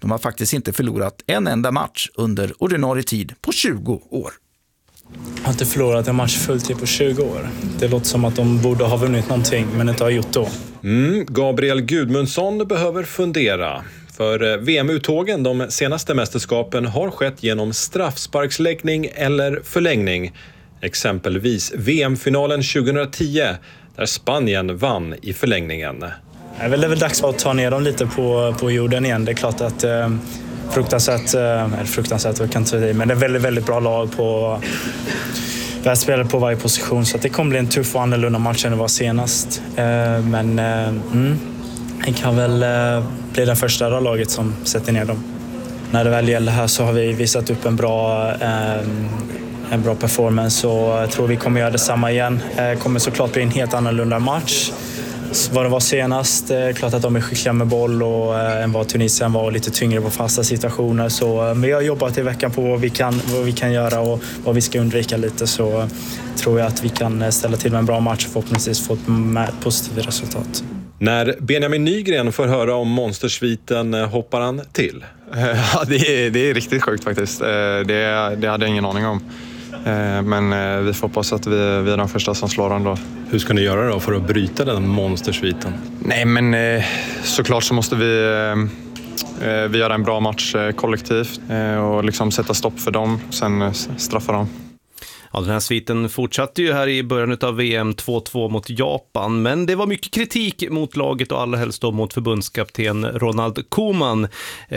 De har faktiskt inte förlorat en enda match under ordinarie tid på 20 år. Jag har inte förlorat en match fulltid på 20 år. Det låter som att de borde ha vunnit någonting men inte har gjort då. Gabriel Gudmundsson behöver fundera. För VM-uttågen de senaste mästerskapen har skett genom straffsparksläggning eller förlängning. Exempelvis VM-finalen 2010 där Spanien vann i förlängningen. Det är väl dags att ta ner dem lite på jorden igen. Det är klart att fruktansvärt jag kan inte säga, men det är väldigt, väldigt bra lag på spelare på varje position, så att det kommer bli en tuff och annorlunda match än det var senast. Men det kan väl bli den första laget som sätter ner dem. När det väl gäller här så har vi visat upp en bra performance, och jag tror vi kommer göra detsamma igen. Kommer såklart bli en helt annorlunda match vad det var senast. Klart att de är skickliga med boll och än vad Tunisien var, lite tyngre på fasta situationer. Så vi har jobbat i veckan på vad vi kan göra och vad vi ska undvika lite, så tror jag att vi kan ställa till med en bra match och förhoppningsvis få ett positivt resultat. När Benjamin Nygren får höra om monstersviten hoppar han till. Ja, det är riktigt sjukt faktiskt. Det hade jag ingen aning om. Men vi får hoppas att vi är de första som slår den då. Hur ska ni göra då för att bryta den monstersviten? Nej, men såklart så måste vi göra en bra match kollektivt och liksom sätta stopp för dem, sen straffa dem. Ja, den här sviten fortsatte ju här i början av VM 2-2 mot Japan, men det var mycket kritik mot laget och allra helst då mot förbundskapten Ronald Koeman.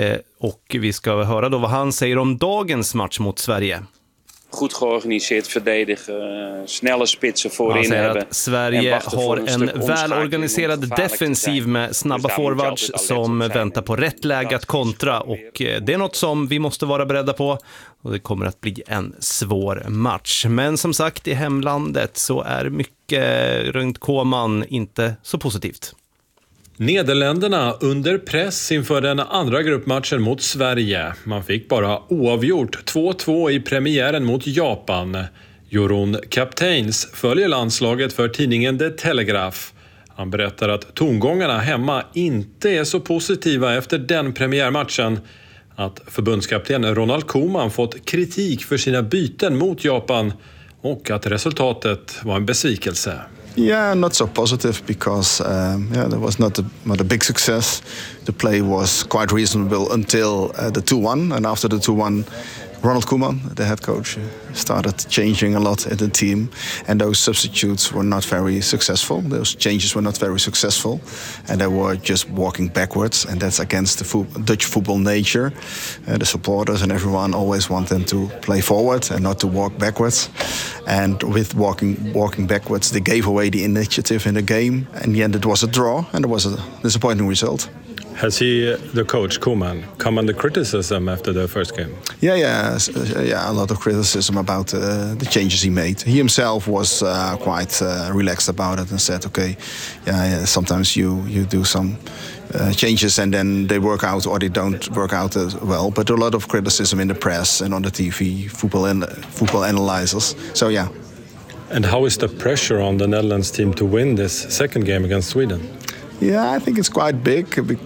Och vi ska höra då vad han säger om dagens match mot Sverige. Goed georganiseerd verdedigen, snelle spitsen voorin hebben. Att Sverige har en välorganiserad defensiv med snabba forwards som väntar på rätt läge att kontra, och det är något som vi måste vara beredda på, och det kommer att bli en svår match. Men som sagt, i hemlandet så är mycket runt Koeman inte så positivt. Nederländerna under press inför den andra gruppmatchen mot Sverige. Man fick bara oavgjort 2-2 i premiären mot Japan. Jeroen Kapteins följer landslaget för tidningen The Telegraph. Han berättar att tongångarna hemma inte är så positiva efter den premiärmatchen. Att förbundskapten Ronald Koeman fått kritik för sina byten mot Japan och att resultatet var en besvikelse. Yeah, not so positive because there was not a big success. The play was quite reasonable until the 2-1, and after the 2-1, Ronald Koeman, the head coach, started changing a lot in the team, and those substitutes were not very successful. Those changes were not very successful, and they were just walking backwards, and that's against the Dutch football nature. The supporters and everyone always want them to play forward and not to walk backwards. And with walking backwards, they gave away the initiative in the game. In the end, it was a draw, and it was a disappointing result. Has he, the coach Koeman, come under criticism after the first game? Yeah, a lot of criticism about the changes he made. He himself was quite relaxed about it and said, okay, sometimes you do some changes and then they work out or they don't work out as well. But a lot of criticism in the press and on the TV, football analyzers. So yeah. And how is the pressure on the Netherlands team to win this second game against Sweden? Yeah, I think it's quite big,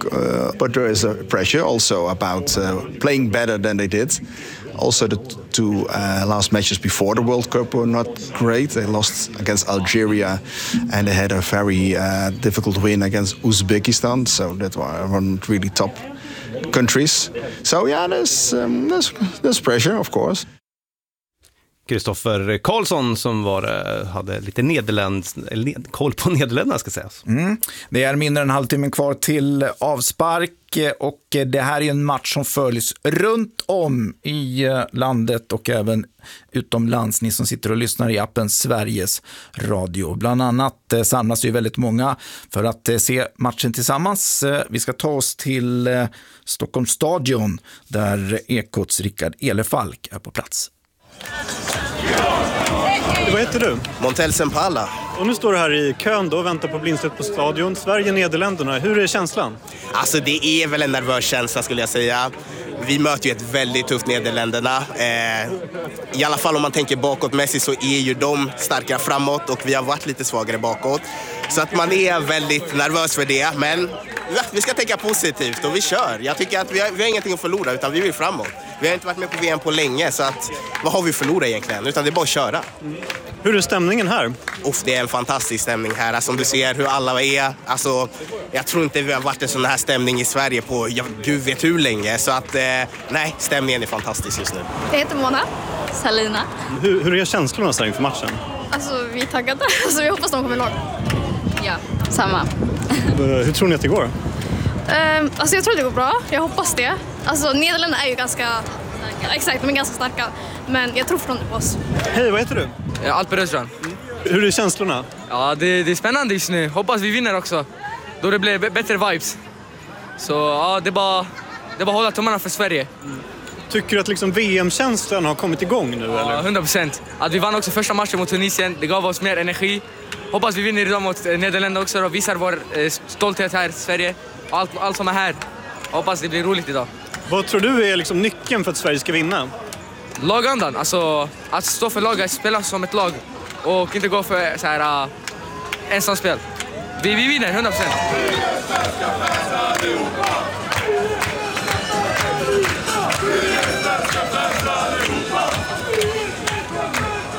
but there is a pressure also about playing better than they did. Also, the two last matches before the World Cup were not great. They lost against Algeria, and they had a very difficult win against Uzbekistan. So that weren't really top countries. So yeah, there's pressure, of course. Kristoffer Karlsson som hade lite koll på Nederländerna ska sägas. Det är mindre än en halvtimme kvar till avspark, och det här är en match som följs runt om i landet och även utomlands. Ni som sitter och lyssnar i appen Sveriges Radio. Bland annat samlas ju väldigt många för att se matchen tillsammans. Vi ska ta oss till Stockholms stadion där Ekots Rickard Elefalk är på plats. Vad heter du? Montel Sempala. Och nu står du här i kön då och väntar på blindsläpp på stadion. Sverige-Nederländerna. Hur är känslan? Alltså det är väl en nervös känsla skulle jag säga. Vi möter ju ett väldigt tufft Nederländerna. I alla fall om man tänker bakåtmässigt så är ju de starkare framåt och vi har varit lite svagare bakåt. Så att man är väldigt nervös för det. Men vi ska tänka positivt och vi kör. Jag tycker att vi har ingenting att förlora utan vi vill framåt. Vi har inte varit med på VM på länge så att vad har vi förlorat egentligen? Utan det är bara att köra. Hur är stämningen här? Det är en fantastisk stämning här. Alltså, om du ser hur alla är. Alltså, jag tror inte vi har varit en sån här stämning i Sverige på gud vet hur länge. Så att nej, stämningen är fantastisk just nu. Jag heter Mona Salina. Hur är känslorna så inför matchen? Alltså vi är taggade. Alltså, vi hoppas de kommer ihåg. Ja, samma. Hur tror ni att det går? Alltså jag tror att det går bra. Jag hoppas det. Alltså Nederländerna är ju ganska starka. Exakt, de är ganska starka. Men jag tror förstående på oss. Hej, vad heter du? Alper Östrand. Hur är känslorna? Ja, det är spännande just nu. Hoppas vi vinner också. Då det blir bättre vibes. Så ja, det är bara hålla tummarna för Sverige. Tycker du att liksom VM-känslan har kommit igång nu? Ja, eller? 100%. Att vi vann också första matchen mot Tunisien. Det gav oss mer energi. Hoppas vi vinner idag mot Nederländerna också och visar vår stolthet här i Sverige. Allt som är här. Hoppas det blir roligt idag. Vad tror du är liksom nyckeln för att Sverige ska vinna? Lagandan, alltså att stå för laget, spela som ett lag och inte gå för så här ensamspel. Vi vinner 100%.